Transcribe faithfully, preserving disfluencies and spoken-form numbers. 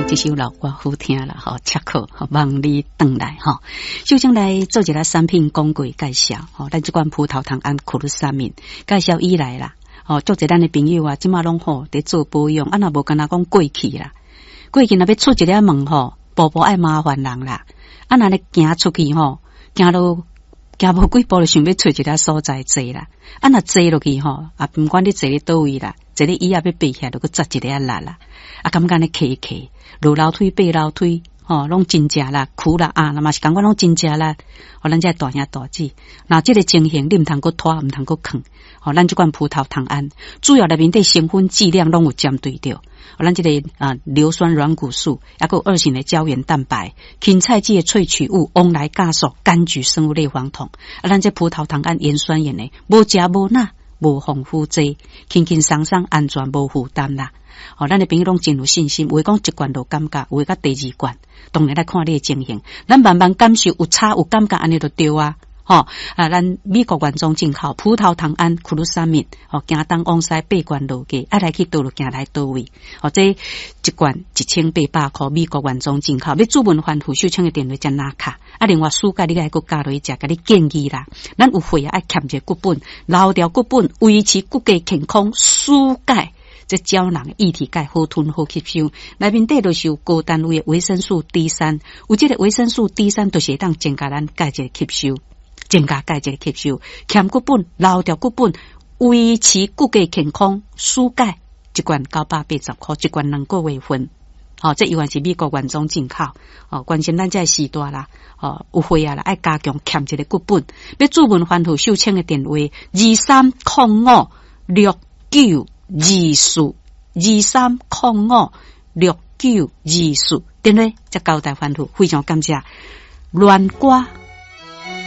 这首老歌好听啦，吼，切克，吼，望你回来，吼。首先来做一个产品广告介绍，吼，咱这款葡萄糖胺库鲁沙敏介绍以来啦，吼，做者咱的朋友啊，即马拢好伫做保养，啊，若无敢若讲过去啦，过去若要出一个门吼，步步爱麻烦人啦，啊，若咧行出去吼，行到行无几步就想要找一个所在坐啦，啊，若坐落去吼，啊，不管你坐咧倒位啦，坐咧椅仔要爬起来，就搁扎一个啊力啦，啊，感觉咧骑骑。落楼梯爬楼梯，吼、哦，拢真正啦，苦啦啊，那嘛是感觉拢真正啦。哦，咱这大兄大姐，那这个情形你毋通搁拖，毋通搁囥。哦，咱这款葡萄糖胺，主要内面的成分剂量拢有针对着。哦，咱这个啊硫酸软骨素，还有二型的胶原蛋白，芹菜剂的萃取物，翁来酵素，柑橘生物类黄酮。啊，咱这葡萄糖胺盐酸盐的，无食无钠，无防腐剂，轻轻松松安全无负担啦。哦，咱的朋友拢真有信心，有讲一罐就感觉，有甲第二罐，当然来看你的情形，咱慢慢感受有差有感觉，安尼就对啊。吼、哦、啊，咱美国原装进口葡萄糖胺库鲁沙敏，哦，行东往西八罐路价，爱来去倒路行来倒位，哦，这一罐一千八百块，美国原装进口，要主文反复手枪的电话加拿卡，啊，另外暑假你还佫加落去食，甲你建议啦，咱有血啊，爱欠一个骨本，留条骨本，维持骨骼健康，舒钙。这胶囊液体钙好吞好吸收，内面底就是有高单位的维生素 D 三，有这个维生素 D 三就是当增加咱钙质吸收，增加钙质吸收，欠骨本留条骨本，维持骨骼健康，舒钙一罐九百八十块，一罐两个月份。好、哦，这依然是美国原装进口。哦，关心咱这时代啦，哦，有血啊啦，爱加强欠一个骨本。要注文反复收清的电话：二三零五六九。二四二三零五六九二四，电话再交代反复，非常感谢。乱瓜